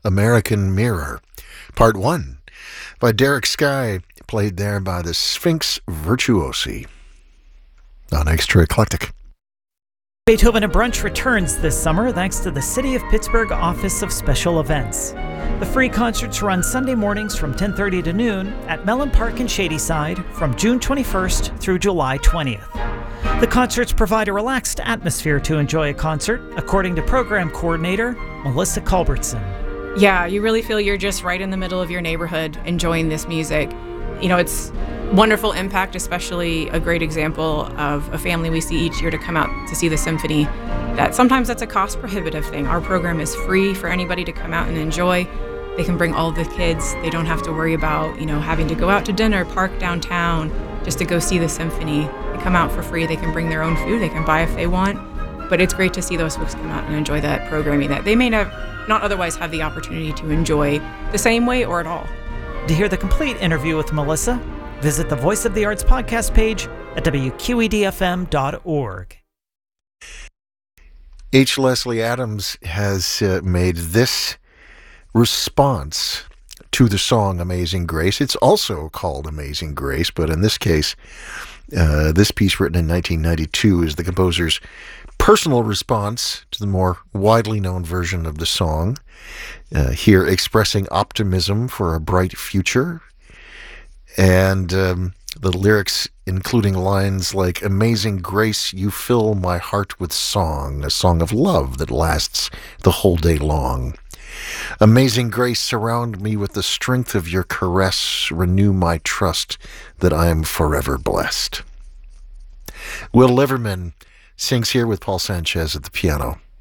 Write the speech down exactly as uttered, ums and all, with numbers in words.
American Mirror, Part one, by Derek Sky, played there by the Sphinx Virtuosi on Extra Eclectic. Beethoven at Brunch returns this summer thanks to the City of Pittsburgh Office of Special Events. The free concerts run Sunday mornings from ten thirty to noon at Mellon Park in Shadyside from June twenty-first through July twentieth. The concerts provide a relaxed atmosphere to enjoy a concert, according to program coordinator Melissa Culbertson. Yeah, you really feel you're just right in the middle of your neighborhood enjoying this music. You know, it's wonderful impact, especially a great example of a family we see each year to come out to see the symphony. That sometimes that's a cost prohibitive thing. Our program is free for anybody to come out and enjoy. They can bring all the kids. They don't have to worry about, you know, having to go out to dinner, park downtown just to go see the symphony. They come out for free. They can bring their own food. They can buy if they want. But it's great to see those folks come out and enjoy that programming that they may not, not otherwise have the opportunity to enjoy the same way or at all. To hear the complete interview with Melissa, visit the Voice of the Arts podcast page at w q e d f m dot org. H. Leslie Adams has uh, made this response to the song Amazing Grace. It's also called Amazing Grace, but in this case, uh, this piece written in nineteen ninety-two is the composer's personal response to the more widely known version of the song, uh, here expressing optimism for a bright future. And um, the lyrics including lines like, "Amazing grace, you fill my heart with song, a song of love that lasts the whole day long. Amazing grace, surround me with the strength of your caress, renew my trust that I am forever blessed." Will Liverman sings here with Paul Sanchez at the piano.